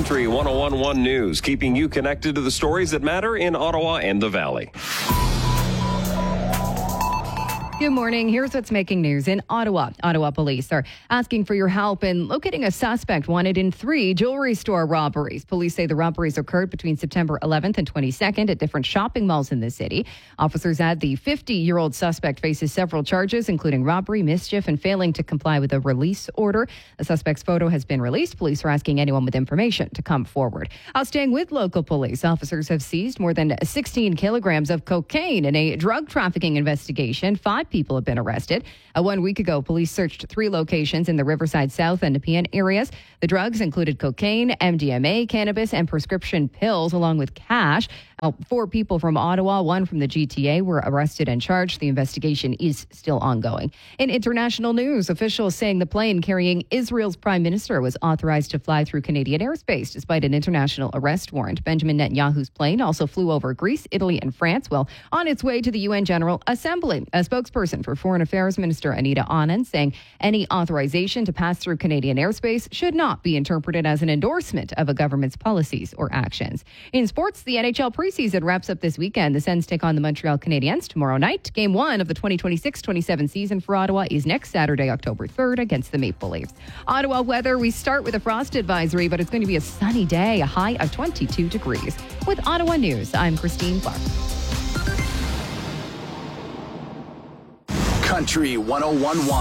Country 101.1 News, keeping you connected to the stories that matter in Ottawa and the Valley. Good morning. Here's what's making news in Ottawa. Ottawa police are asking for your help in locating a suspect wanted in 3 jewelry store robberies. Police say the robberies occurred between September 11th and 22nd at different shopping malls in the city. Officers add the 50-year-old suspect faces several charges, including robbery, mischief, and failing to comply with a release order. The suspect's photo has been released. Police are asking anyone with information to come forward. Staying with local police, officers have seized more than 16 kilograms of cocaine in a drug trafficking investigation. 5 people have been arrested. 1 week ago, police searched 3 locations in the Riverside South and Nepean areas. The drugs included cocaine, MDMA, cannabis, and prescription pills, along with cash. 4 people from Ottawa, 1 from the GTA, were arrested and charged. The investigation is still ongoing. In international news, officials saying the plane carrying Israel's prime minister was authorized to fly through Canadian airspace despite an international arrest warrant. Benjamin Netanyahu's plane also flew over Greece, Italy, and France while on its way to the UN General Assembly. A spokesperson for Foreign Affairs Minister Anita Anand saying any authorization to pass through Canadian airspace should not be interpreted as an endorsement of a government's policies or actions. In sports, the NHL preseason wraps up this weekend. The Sens take on the Montreal Canadiens tomorrow night. Game 1 of the 2026-27 season for Ottawa is next Saturday, October 3rd against the Maple Leafs. Ottawa weather, we start with a frost advisory, but it's going to be a sunny day, a high of 22 degrees. With Ottawa News, I'm Christine Clark. Country 101.1.